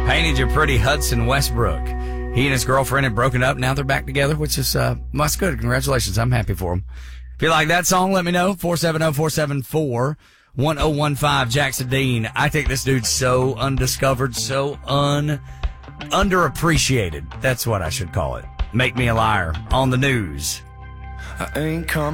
Painted Your Pretty, Hudson Westbrook. He and his girlfriend had broken up. Now they're back together, which is, that's good. Congratulations. I'm happy for them. If you like that song, let me know. 470-474-1015. Jackson Dean. I think this dude's so undiscovered, so underappreciated. That's what I should call it. Make Me a Liar on the news. I ain't coming.